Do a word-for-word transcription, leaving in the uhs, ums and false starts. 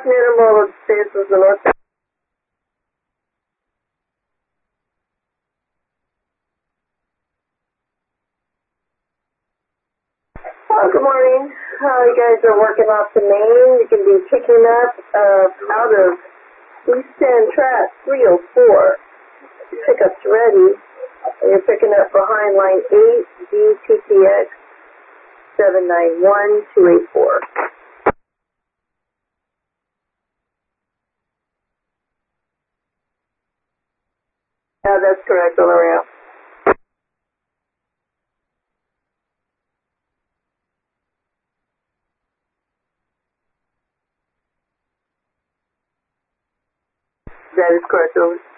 Boston Intermodal Stations in North. Oh, good morning. Uh, you guys are working off the main. You can be picking up uh, out of East End track three oh four. Pickup's ready. And you're picking up behind line eight, D T T X seven nine one two eight four. Uh, that's correct, on the ramp. That is correct, over.